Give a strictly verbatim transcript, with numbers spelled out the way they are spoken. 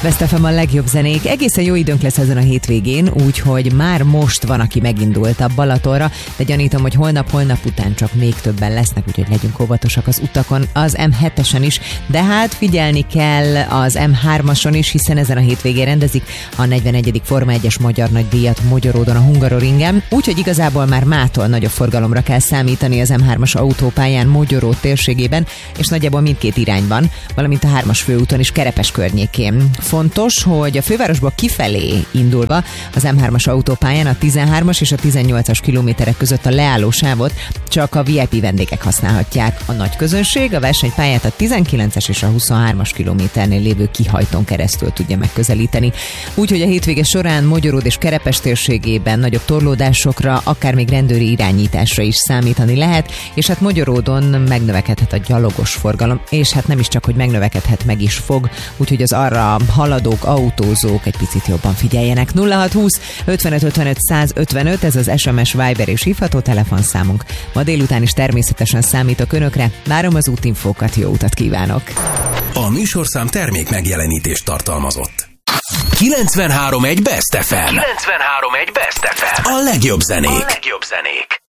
Best ef em a legjobb zenék. Egészen jó időnk lesz ezen a hétvégén, úgyhogy már most van, aki megindult a Balatonra, de gyanítom, hogy holnap-holnap után csak még többen lesznek, úgyhogy legyünk óvatosak az utakon, az em hetesen is, de hát figyelni kell az em hármason is, hiszen ezen a hétvégén rendezik a negyvenegyedik Forma egyes magyar nagydíjat Mogyoródon a Hungaroringen, úgyhogy igazából már mától nagyobb forgalomra kell számítani az em hármas autópályán Mogyoró térségében, és nagyjából mindkét irányban, valamint a hármas főúton is Kerepes környékén. Fontos, hogy a fővárosból kifelé indulva az em hármas autópályán a tizenhármas és a tizennyolcas kilométerek között a leállósávot csak a vé i pé vendégek használhatják. A nagy közönség a versenypályát a tizenkilences és a huszonhármas kilométernél lévő kihajtón keresztül tudja megközelíteni. Úgyhogy a hétvége során Mogyoród és Kerepes térségében nagyobb torlódásokra, akár még rendőri irányításra is számítani lehet, és hát Mogyoródon megnövekedhet a gyalogos forgalom, és hát nem is csak, hogy megnövekedhet, meg is fog, úgyhogy az arra haladók, autózók egy picit jobban figyeljenek. nulla hat húsz ötvenöt ötvenöt százötvenöt, ez az es em es, Viber és hívható telefonszámunk. Ma délután is természetesen számítok önökre, várom az útinfókat, jó utat kívánok! A műsorszám termék megjelenítést tartalmazott. kilencvenhárom egy Best ef em. kilencvenhárom egy Best ef em. A legjobb zenék. A legjobb zenék.